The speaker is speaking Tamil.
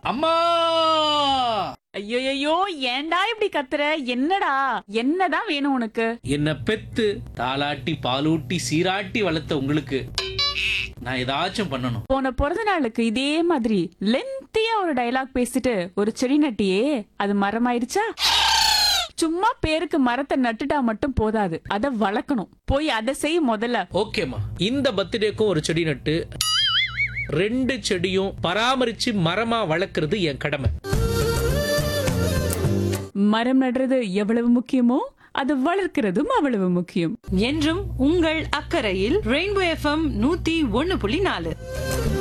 அம்மா. ஐயோ ஏன்டா இப்படி கத்துற? என்னடா, என்னதான் வேணும் உனக்கு? என்ன பெத்து தாளாட்டி பாலூட்டி சீராட்டி வளர்த்த உங்களுக்கு நான் ஏதாச்சும் பண்ணணும். போன பிறந்த நாளுக்கு இதே மாதிரி லென்த்தியா ஒரு டயலாக் பேசிட்டு ஒரு செடி நட்டியே, அது மரமாயிருச்சா? சும்மா பேருக்கு மரத்தை நட்டுட்டா மட்டும் போதாது, அத வளர்க்கணும். போய் அதை செய் முதல்ல. ஓகேமா, இந்த பர்த்டேக்கும் ஒரு செடி நட்டு 2 செடியும் பராமரிச்சு மரமா வளர்க்கறது என் கடமை. மரம் நடுறது எவ்வளவு முக்கியமோ அது வளர்க்கிறதும் அவ்வளவு முக்கியம். என்றும் உங்கள் அக்கறையில் ரெயின்போ FM 101.4.